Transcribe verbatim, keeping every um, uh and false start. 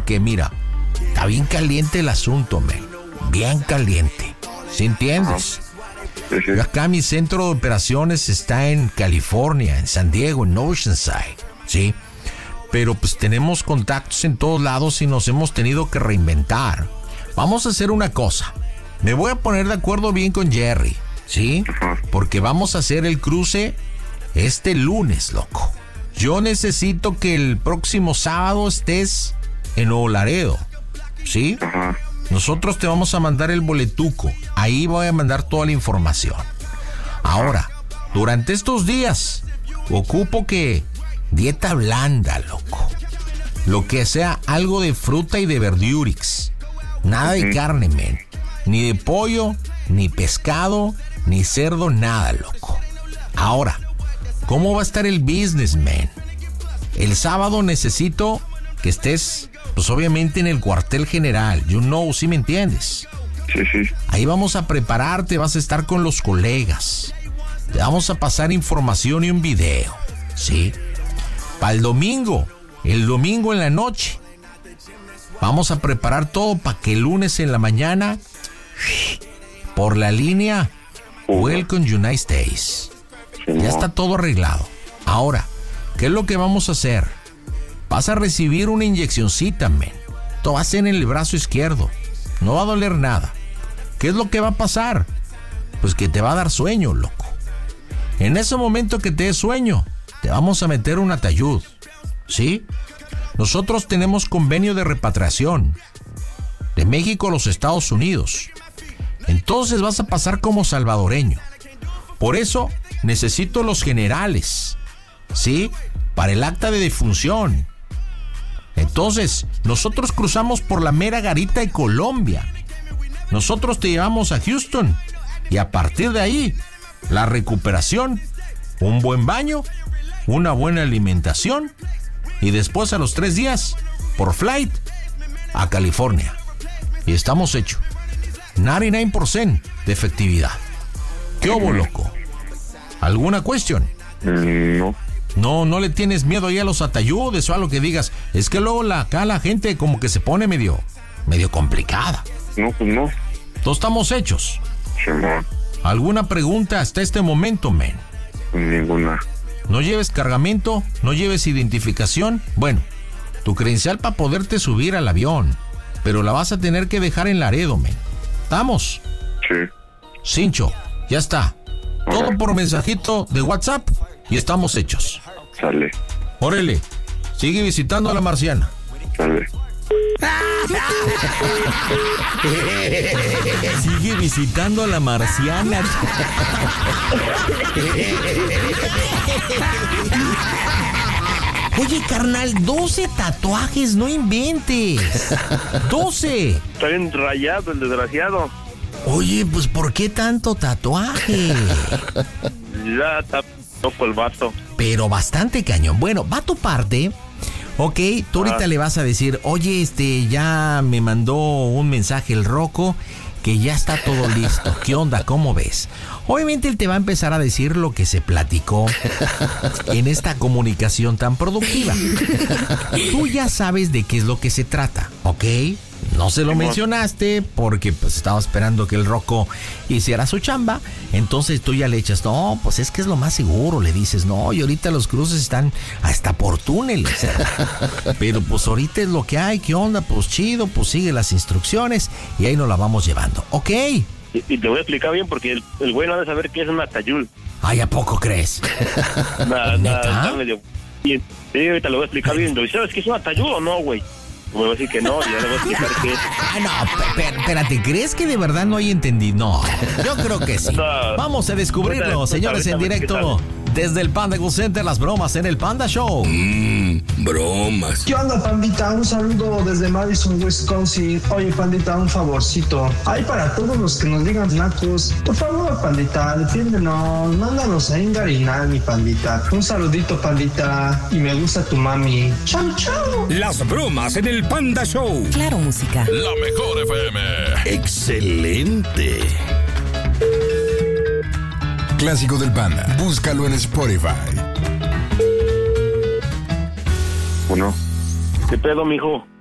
porque mira, está bien caliente el asunto, man. Bien caliente. ¿Sí entiendes? Sí, sí. Yo acá mi centro de operaciones está en California, en San Diego, en Oceanside, ¿sí? Pero pues tenemos contactos en todos lados y nos hemos tenido que reinventar. Vamos a hacer una cosa. Me voy a poner de acuerdo bien con Jerry, ¿sí? Porque vamos a hacer el cruce este lunes, loco. Yo necesito que el próximo sábado estés en Nuevo Laredo, ¿sí? Ajá. Nosotros te vamos a mandar el boletuco. Ahí voy a mandar toda la información. Ahora, durante estos días, ocupo que dieta blanda, loco. Lo que sea algo de fruta y de verdurix. Nada de carne, men. Ni de pollo, ni pescado, ni cerdo, nada, loco. Ahora, ¿cómo va a estar el business, man? El sábado necesito que estés, pues obviamente en el cuartel general. You know, ¿sí me entiendes? Sí, sí. Ahí vamos a prepararte, vas a estar con los colegas. Te vamos a pasar información y un video, ¿sí? Para el domingo, el domingo en la noche, vamos a preparar todo para que el lunes en la mañana, por la línea, Welcome United States. Ya está todo arreglado. Ahora, ¿qué es lo que vamos a hacer? Vas a recibir una inyeccioncita, men. Esto va a ser en el brazo izquierdo. No va a doler nada. ¿Qué es lo que va a pasar? Pues que te va a dar sueño, loco. En ese momento que te dé sueño, te vamos a meter un atayud, ¿sí? Nosotros tenemos convenio de repatriación de México a los Estados Unidos. Entonces vas a pasar como salvadoreño. Por eso necesito los generales, ¿sí? Para el acta de defunción. Entonces, nosotros cruzamos por la mera garita de Colombia. Nosotros te llevamos a Houston. Y a partir de ahí, la recuperación, un buen baño, una buena alimentación. Y después a los tres días, por flight, a California. Y estamos hechos. noventa y nueve por ciento de efectividad. ¿Qué hubo, loco? ¿Alguna cuestión? Mm, no. No, no le tienes miedo ahí a los atayudes o a lo que digas. Es que luego la, acá la gente como que se pone medio, medio complicada. No, pues no. Todos estamos hechos. Sí, no. ¿Alguna pregunta hasta este momento, men? Ninguna. ¿No lleves cargamento? ¿No lleves identificación? Bueno, tu credencial para poderte subir al avión. Pero la vas a tener que dejar en Laredo, men. ¿Estamos? Sí. Cincho, ya está. Todo por mensajito de WhatsApp y estamos hechos. Sale. Órale, sigue visitando a la marciana. Sale. Sigue visitando a la marciana. Oye, carnal, doce tatuajes, no inventes. doce. Está bien rayado el desgraciado. Oye, pues ¿por qué tanto tatuaje? Ya está loco el vato. Pero bastante cañón. Bueno, va tu parte. Ok, tú ahorita Ah. le vas a decir, oye, este, ya me mandó un mensaje el Rocco que ya está todo listo. ¿Qué onda? ¿Cómo ves? Obviamente él te va a empezar a decir lo que se platicó en esta comunicación tan productiva. Tú ya sabes de qué es lo que se trata, ¿ok? No se lo mencionaste porque pues estaba esperando que el Rocco hiciera su chamba. Entonces tú ya le echas, no, pues es que es lo más seguro. Le dices, no, y ahorita los cruces están hasta por túneles. Pero pues ahorita es lo que hay, ¿qué onda? Pues chido, pues sigue las instrucciones y ahí nos la vamos llevando, ¿ok? Y, y te voy a explicar bien porque el, el güey no ha de saber qué es una tayul. Ay, ¿a poco crees? Nada, ¿Neta? nada, está medio... Sí, ahorita lo voy a explicar bien. ¿Sabes qué es una tayul o no, güey? Me voy a decir que no, y ya le voy a explicar qué es. Ah, no, pe- pe- espérate, ¿crees que de verdad no hay entendido? No, yo creo que sí. No. Vamos a descubrirlo, Ahorita- señores, en ahorita- directo. ahorita- Desde el Panda Go Center, las bromas en el Panda Show. Mmm, bromas. ¿Qué onda, pandita? Un saludo desde Madison, Wisconsin. Oye, pandita, un favorcito. Ay, para todos los que nos digan nacos, por favor, pandita, defiéndenos, mándanos a engarinar, mi pandita. Un saludito, pandita, y me gusta tu mami. Chau, chau. Las bromas en el Panda Show. Claro, música. La mejor F M. Excelente. Clásico del Panda. Búscalo en Spotify. Bueno. ¿Qué pedo, mijo?